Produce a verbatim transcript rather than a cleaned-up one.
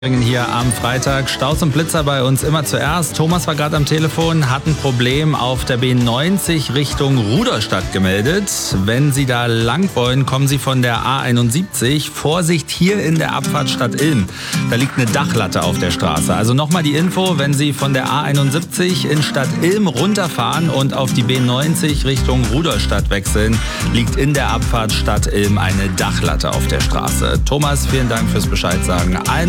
Hier am Freitag Staus und Blitzer bei uns immer zuerst. Thomas war gerade am Telefon, hat ein Problem auf der B neunzig Richtung Rudolstadt gemeldet. Wenn Sie da lang wollen, kommen Sie von der A einundsiebzig. Vorsicht hier in der Abfahrt Stadt Ilm. Da liegt eine Dachlatte auf der Straße. Also nochmal die Info, wenn Sie von der A einundsiebzig in Stadt Ilm runterfahren und auf die B neunzig Richtung Rudolstadt wechseln, liegt in der Abfahrt Stadt Ilm eine Dachlatte auf der Straße. Thomas, vielen Dank fürs Bescheid sagen. Allen